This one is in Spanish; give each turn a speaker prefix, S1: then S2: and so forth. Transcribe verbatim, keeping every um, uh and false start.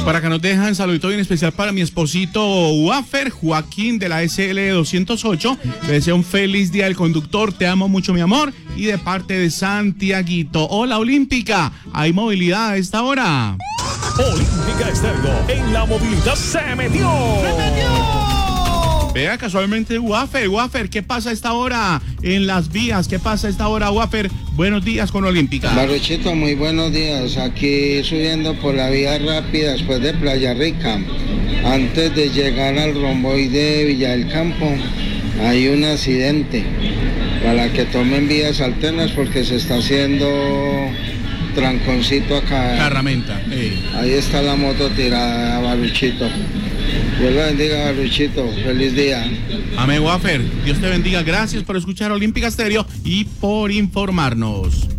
S1: Para que nos dejan saludito bien especial para mi esposito Wafer, Joaquín de la S L doscientos ocho. Le deseo un feliz día del conductor. Te amo mucho, mi amor. Y de parte de Santiaguito. Hola, Olímpica. ¿Hay movilidad a esta hora?
S2: Olímpica Estéreo. En la movilidad se metió. ¡Se metió!
S1: Vea, casualmente, Wafer, Wafer, ¿qué pasa a esta hora en las vías? ¿Qué pasa a esta hora, Wafer? Buenos días con Olímpica.
S3: Baruchito, muy buenos días. Aquí subiendo por la vía rápida después de Playa Rica. Antes de llegar al romboide de Villa del Campo, hay un accidente. Para que tomen vías alternas porque se está haciendo tranconcito acá.
S1: Carramenta. Eh.
S3: Ahí está la moto tirada, Baruchito. Dios lo bendiga, Baruchito. Feliz día.
S1: Amén, Wafer. Dios te bendiga. Gracias por escuchar Olímpica Estéreo y por informarnos.